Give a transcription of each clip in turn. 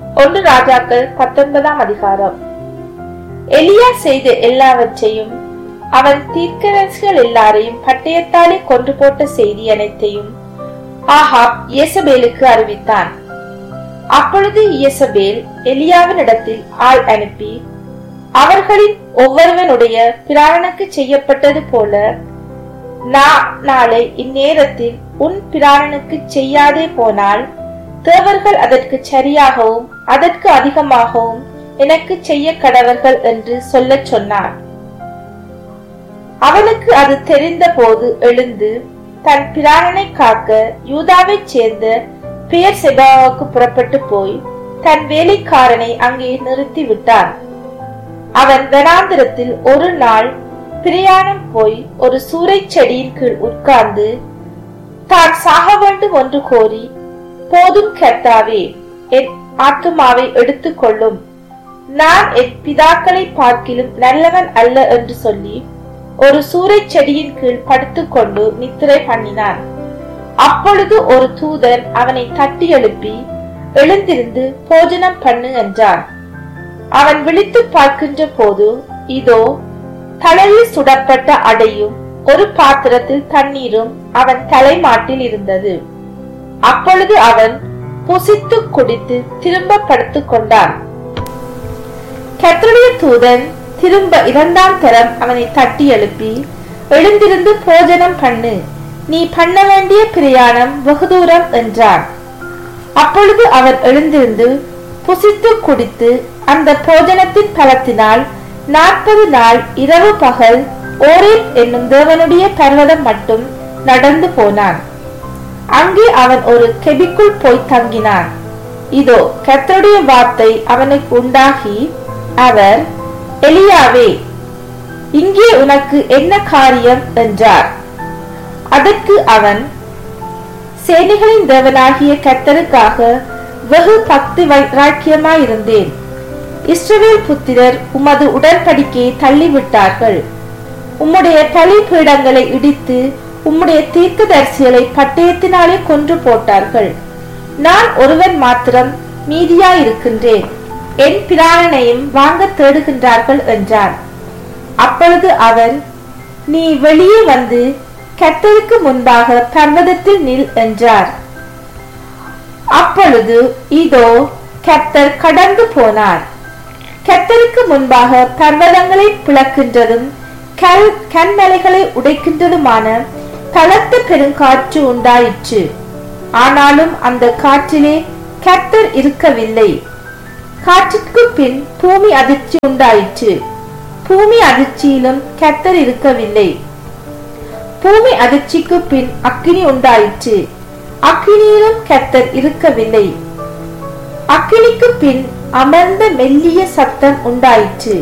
ஒன்று ராஜாக்கள் 19ஆம் அதிகாரம். எலியா செய்த எல்லாவற்றையும் அவன் தீர்க்கதரிசிகள் எல்லாரையும் பட்டயத்தாலே கொன்று போட்ட செய்தி அனைத்தையும் ஆகாப் யேசபேலுக்கு அறிவித்தான். அப்பொழுது யேசபேல் எலியாவின் இடத்தில் ஆள் அனுப்பி, அவர்களின் ஒவ்வொருவனுடைய பிராணனுக்கு செய்யப்பட்டது போல நாளை இந்நேரத்தில் உன் பிராணனுக்கு செய்யாதே போனால் தேவர்கள் அதற்கு சரியாகவும் அதற்கு அதிகமாகவும் எனக்கு செய்ய கடவர்கள் என்று சொல்ல சொன்னார். அவனுக்கு அது தெரிந்த போது எழுந்து தன் பிராணனை காக்க யூதாவைச் சேர்ந்த பெயர்செபாவுக்கு புறப்பட்டு போய் தன் வேலைக்காரனை அங்கே நிறுத்தி விட்டான். அவன் வனாந்திரத்தில் ஒரு நாள் பிரயாணம் போய் ஒரு சூரை செடியின் கீழ் உட்கார்ந்து தான் சாக வேண்டும் என்று கோரி, போதும் கர்த்தாவே, என் ஆத்துமாவை எடுத்துக் கொள்ளும், நான் என் பிதாக்களை பார்க்கிலும் நல்லவன் அல்ல என்று சொல்லி ஒரு சூரை செடியின் கீழ் படுத்துக் கொண்டு நித்திரை பண்ணினான். அப்பொழுது ஒரு தூதன் அவனை தட்டி எழுப்பி, எழுந்திருந்து போஜனம் பண்ணு என்றான். அவன் விழித்து பார்க்கின்ற போது இதோ தலையில் சுடப்பட்ட அடையும் ஒரு பாத்திரத்தில் தண்ணீரும் அவன் தலைமாட்டில் இருந்தது. அப்பொழுது அவன் புசித்து குடித்து திரும்ப படுத்துக் கொண்டான். கர்த்தருடைய தூதன் திரும்ப 2ஆம் தரம் அவனை தட்டி எழுப்பி, எழுந்திருந்து போஜனம் பண்ணு, நீ பண்ண வேண்டிய பிரயாணம் வெகு தூரம் என்றான். அப்பொழுது அவன் எழுந்திருந்து புசித்து குடித்து அந்த போஜனத்தின் பலத்தினால் 40 நாள் இரவு பகல் ஓரேப் என்னும் தேவனுடைய பர்வதம் மட்டும் நடந்து போனான். அங்கே அவன் ஒரு கெபிக்குள் போய் தங்கினான். இதோ கர்த்தருடைய வார்த்தை அவனுக்கு உண்டாகி, அவர், எலியாவே, இங்கே உனக்கு என்ன காரியம் என்றார். அதற்கு அவன், சேனைகளின் தேவனாகிய கர்த்தருக்காக வெகு பக்தி வைராக்கியமாயிருந்தேன். இஸ்ரவேல் புத்திரர் உமது உடன்படிக்கையை தள்ளிவிட்டார்கள். உம்முடைய பலிபீடங்களை இடித்து உம்முடைய தீர்க்கதரிசிகளை பட்டயத்தினாலே கொன்று போட்டார்கள். நான் ஒருவன் மாத்திரம் மீதியாயிருக்கின்றேன், என் பிராணனையும் வாங்க தேடுகின்றார்கள் என்றான். அப்பொழுது அவன், நீ வெளியே வந்து கர்த்தருக்கு முன்பாக பர்வதத்தில் நில் என்றார். அப்பொழுது இதோ கர்த்தர் கடந்து போனார். கர்த்தருக்கு முன்பாக பர்வதங்களை பிளக்கின்றதும் கண்மலைகளை உடைக்கின்றதுமான பலத்த பெருங்காற்று உண்டாயிற்று. ஆனாலும் அந்த காற்றிலே கர்த்தர் இருக்கவில்லை. காற்றிற்கு பின் பூமி அதிர்ச்சி உண்டாயிற்று. பூமி அதிர்ச்சியிலும் கர்த்தர் இருக்கவில்லை. பூமி அதிர்ச்சிக்கு பின் அக்கினி உண்டாயிற்று. அக்கினியிலும் கர்த்தர் இருக்கவில்லை. அக்கினிக்கு பின் அமர்ந்த மெல்லிய சத்தம் உண்டாயிற்று.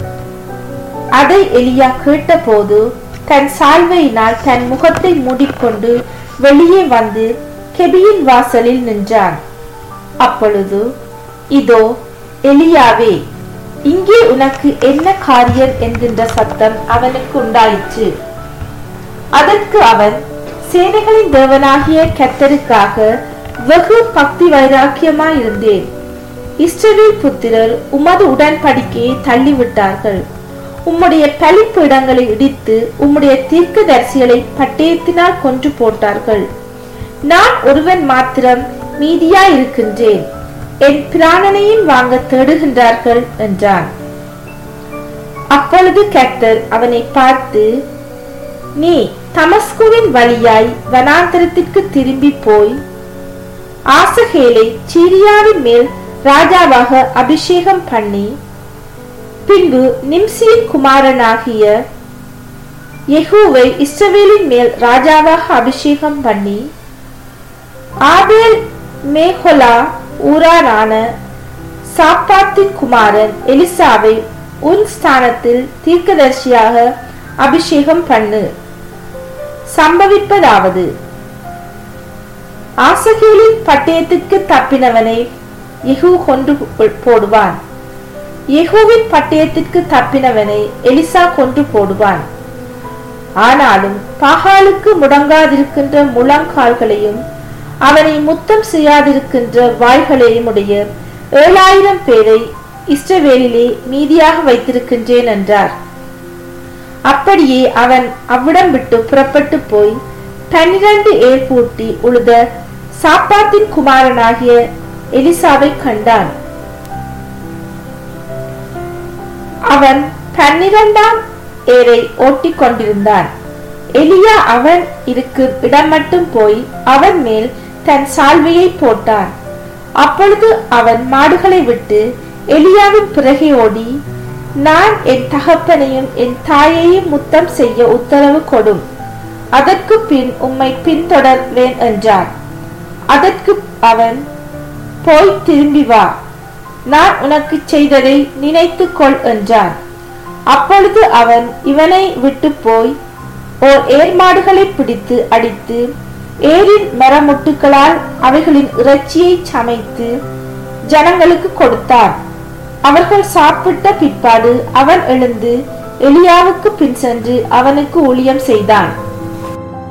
அதை எலியா கேட்டபோது தன் சால்வையினால் தன் முகத்தை மூடிக்கொண்டு வெளியே வந்து கெபியின் வாசலில் நின்றான். அப்பொழுது இதோ எலியாவே, இங்கே உனக்கு என்ன காரியம் என்கின்ற சத்தம் அவனுக்கு உண்டாயிற்று. அதற்கு அவன், சேனைகளின் தேவனாகிய கர்த்தருக்காக வெகு பக்தி வைராக்கியமாயிருந்தேன். இஸ்ரவேல் புத்திரர் உமது உடன்படிக்கையை தள்ளிவிட்டார்கள். உம்முடைய பலிபீடங்களை இடித்து உம்முடைய தீர்க்கதரிசிகளை பட்டயத்தினால் கொன்று போட்டார்கள். நான் ஒருவன் மாத்திரம் மீதியாயிருக்கின்றேன், என் பிராணனையும் வாங்க தேடுகின்றார்கள் என்றான். அப்பொழுது கர்த்தர் அவனை பார்த்து, நீ தமஸ்குவின் வழியாய் வனாந்தரத்திற்கு திரும்பி போய் ஆசகேலை சீரியாவின் மேல் ராஜாவாக அபிஷேகம் பண்ணி, பின்பு நிம்சியின் குமாரனாகிய யெகூவை இஸ்ரவேலின் மேல் ராஜாவாக அபிஷேகம் பண்ணி, ஆபேல் மேகொலா ஊரானான சாப்பாத்தின் குமாரன் எலிசாவை உன் ஸ்தானத்தில் தீர்க்கதரிசியாக அபிஷேகம் பண்ணு. சம்பவிப்பதாவது, ஆசகேலின் பட்டயத்திற்கு தப்பினவனை யெகூ கொன்று போடுவான். யெகூவின் பட்டயத்திற்கு தப்பினவனை எலிசா கொன்று போடுவான். ஆனாலும் பாகாலுக்கு முடங்காதிருக்கின்ற முழங்கால்களையும் அவனை முத்தம் செய்யாதிருக்கின்ற வாய்களையும் உடைய 7000 பேரை இஸ்ரவேலிலே மீதியாக வைத்திருக்கின்றேன் என்றார். அப்படியே அவன் அவ்விடம் விட்டு புறப்பட்டு போய் 12 ஏர் பூட்டி உழுத சாப்பாத்தின் குமாரனாகிய எலிசாவை கண்டான். அவன் 12ஆம் ஏரை ஓட்டிக் கொண்டிருந்தான். எலியா அவன் இருக்கும் இடம் மட்டும் போய் அவன் மேல் தன் சால்வையை போட்டான். அப்பொழுது அவன் மாடுகளை விட்டு எலியாவின் பிறகே ஓடி, நான் என் தகப்பனையும் என் தாயையும் முத்தம் செய்ய உத்தரவு கொடும், அதற்கு பின் உம்மை பின்தொடர்வேன் என்றான். அதற்கு அவன், போய் திரும்பி வா, நான் உனக்கு செய்ததை நினைத்துக்கொள் என்றான். அப்பொழுது அவன் இவனை விட்டு போய் ஓர் ஏர்மாடுகளை பிடித்து அடித்து ஏரின் மரமுட்டுகளால் அவைகளின் இறைச்சியை சமைத்து ஜனங்களுக்கு கொடுத்தான். அவர்கள் சாப்பிட்ட பிற்பாடு அவன் எழுந்து எலியாவுக்கு பின் சென்று அவனுக்கு ஊழியம் செய்தான்.